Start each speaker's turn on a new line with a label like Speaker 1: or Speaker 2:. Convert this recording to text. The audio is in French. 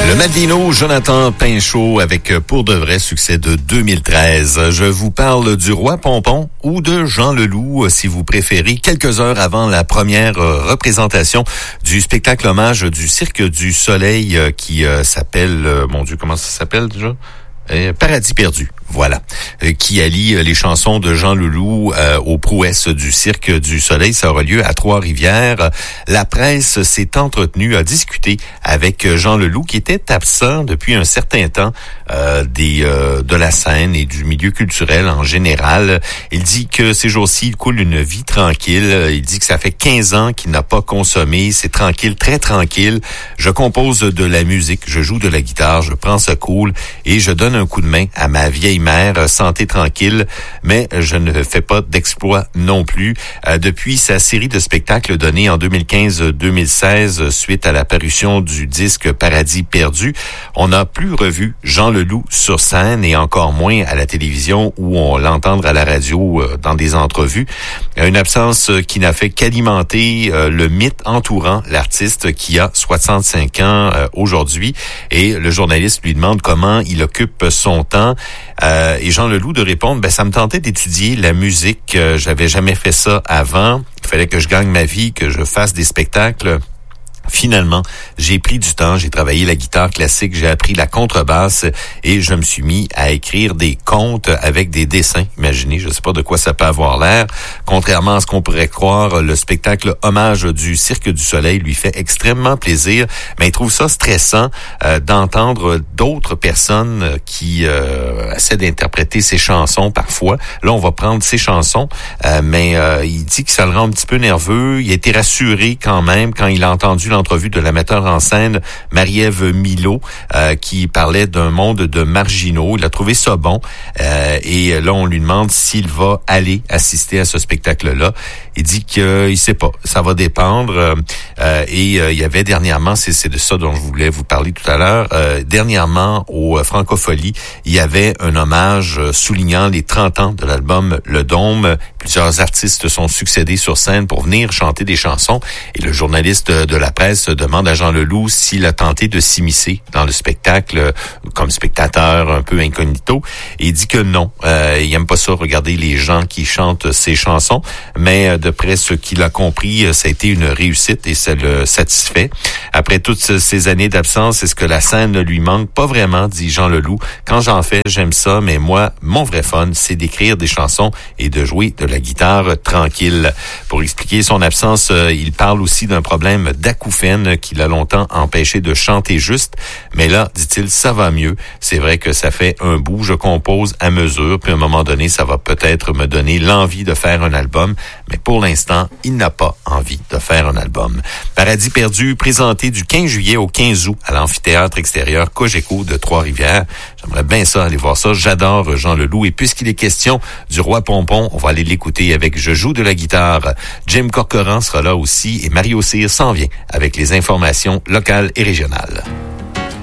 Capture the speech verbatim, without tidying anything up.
Speaker 1: Le Madino, Jonathan Pinchot avec Pour de vrai, succès de deux mille treize. Je vous parle du Roi Pompon ou de Jean Leloup, si vous préférez, quelques heures avant la première représentation du spectacle hommage du Cirque du Soleil qui euh, s'appelle, euh, mon Dieu, comment ça s'appelle déjà? Euh, Paradis perdu. Voilà, euh, qui allie euh, les chansons de Jean Leloup euh, aux prouesses du Cirque du Soleil. Ça aura lieu à Trois-Rivières. La presse s'est entretenue à discuter avec Jean Leloup, qui était absent depuis un certain temps euh, des euh, de la scène et du milieu culturel en général. Il dit que ces jours-ci, il coule une vie tranquille. Il dit que ça fait quinze ans qu'il n'a pas consommé. C'est tranquille, très tranquille. Je compose de la musique, je joue de la guitare, je prends ça cool et je donne un coup de main à ma vieille mère, santé tranquille, mais je ne fais pas d'exploit non plus. Euh, depuis sa série de spectacles donnés en deux mille quinze deux mille seize, suite à la parution du disque Paradis perdu, on n'a plus revu Jean Leloup sur scène et encore moins à la télévision où on l'entendre à la radio euh, dans des entrevues. Une absence qui n'a fait qu'alimenter euh, le mythe entourant l'artiste qui a soixante-cinq ans euh, aujourd'hui, et le journaliste lui demande comment il occupe son temps. Euh, et Jean Leloup de répondre, ben ça me tentait d'étudier la musique, euh, j'avais jamais fait ça avant, il fallait que je gagne ma vie, que je fasse des spectacles. Finalement, j'ai pris du temps, j'ai travaillé la guitare classique, j'ai appris la contrebasse et je me suis mis à écrire des contes avec des dessins. Imaginez, je sais pas de quoi ça peut avoir l'air. Contrairement à ce qu'on pourrait croire, le spectacle hommage du Cirque du Soleil lui fait extrêmement plaisir, mais il trouve ça stressant euh, d'entendre d'autres personnes qui euh, essaient d'interpréter ses chansons parfois. Là, on va prendre ses chansons, euh, mais euh, il dit que ça le rend un petit peu nerveux. Il a été rassuré quand même quand il a entendu l'entrevue de la metteur en scène Marie-Ève Milot euh, qui parlait d'un monde de marginaux. Il a trouvé ça bon euh, et là on lui demande s'il va aller assister à ce spectacle-là. Il dit qu'il sait pas, ça va dépendre. Euh, et euh, il y avait dernièrement, c'est, c'est de ça dont je voulais vous parler tout à l'heure, euh, dernièrement au Francophonie, il y avait un hommage soulignant les trente ans de l'album Le Dôme. Plusieurs artistes sont succédés sur scène pour venir chanter des chansons et le journaliste de la presse demande à Jean Leloup s'il a tenté de s'immiscer dans le spectacle comme spectateur un peu incognito. Et il dit que non, euh, il aime pas ça, regarder les gens qui chantent ses chansons, mais d'après ce qu'il a compris, ça a été une réussite et ça le satisfait. Après toutes ces années d'absence, est-ce que la scène ne lui manque? Pas vraiment, dit Jean Leloup. Quand j'en fais, j'aime ça, mais moi, mon vrai fun, c'est d'écrire des chansons et de jouer de la guitare tranquille. Pour expliquer son absence, il parle aussi d'un problème d'acouphène qui l'a longtemps empêché de chanter juste. Mais là, dit-il, ça va mieux. C'est vrai que ça fait un bout, je compose à mesure, puis à un moment donné, ça va peut-être me donner l'envie de faire un album. Mais pour l'instant, il n'a pas envie de faire un album. Paradis perdu, présenté du quinze juillet au quinze août à l'amphithéâtre extérieur Cogeco de Trois-Rivières. J'aimerais bien ça, aller voir ça. J'adore Jean Leloup. Et puisqu'il est question du Roi Pompon, on va aller l'écouter avec Je joue de la guitare. Jim Corcoran sera là aussi et Mario Cyr s'en vient avec les informations locales et régionales.